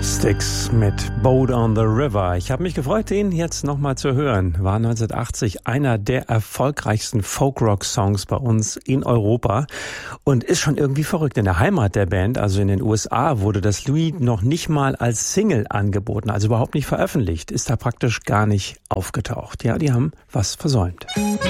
Sticks mit Boat on the River. Ich habe mich gefreut, den jetzt nochmal zu hören. War 1980 einer der erfolgreichsten Folk-Rock-Songs bei uns in Europa und ist schon irgendwie verrückt. In der Heimat der Band, also in den USA, wurde das Lied noch nicht mal als Single angeboten, also überhaupt nicht veröffentlicht, ist da praktisch gar nicht aufgetaucht. Ja, die haben was versäumt.